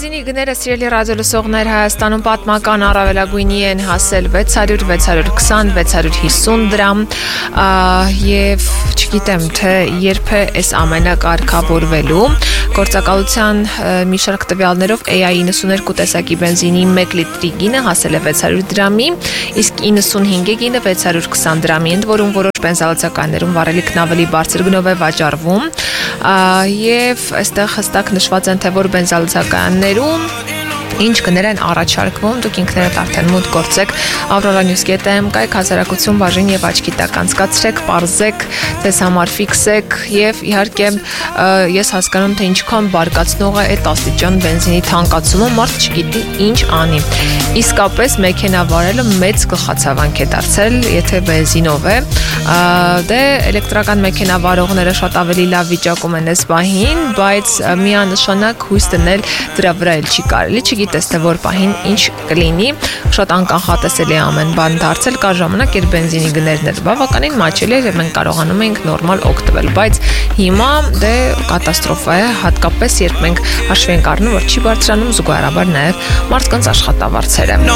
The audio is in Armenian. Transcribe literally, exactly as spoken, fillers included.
Բենզինի գները սիրելի ռադիոլսողներ Հայաստանում պատմական առավելագույնի են հասել վեց հարյուր, վեց հարյուր քսան, վեց հարյուր հիսուն դրամ եւ չգիտեմ թե երբ է այս ամենը կարգավորվելու գործակալության մի շարք տվյալներով A I իննսուններկու տեսակի բենզինի մեկ լիտրի գինը հասել է վեց հարյուր դրամի, իսկ իննսունհինգի գինը վեց հարյուր քսան դրամի, ընդ որում որոշ բենզալացականներում վառելիքն ավելի բարձր գնով է վաճառվում եւ այստեղ հստակ նշված են թե որ բենզալացականներում ինչ գներ են առաջարկվում, դուք ինքներդ արդեն մուտք գործեք Aurora News.am կայք հասարակություն բաժին եւ աչքի տակ անցկացրեք, պարզեք, ձեզ համար ֆիքսեք եւ իհարկե ես հասկանում թե ինչքան բարկացնող է այդ աստիճան բենզինի թանկացումը, մարդ չգիտի ինչ անի։ Իսկապես մեքենա վարելը մեծ գլխացավանք է դարձել, եթե բենզինով է, դե էլեկտրական մեքենա վարողները շատ ավելի լավ վիճակում են այս պահին, բայց միանշանակ հույս դնել դրա վրա էլ չի կարելի, չգիտես թե որ պահին ինչ կլինի, շատ անկանխատեսելի ամեն բան դարձել, կար ժամանակ երբ բենզինի գներն էր բավականին մաչելի էր եւ մենք կարողանում էինք նորմալ օգտվել, բայց հիմա դե կատաստրոֆա է, հատկապես երբ մենք հաշվի ենք առնում, որ չի բարձրանում զուգահեռաբար նաեւ մարդկանց աշխատավարձերը։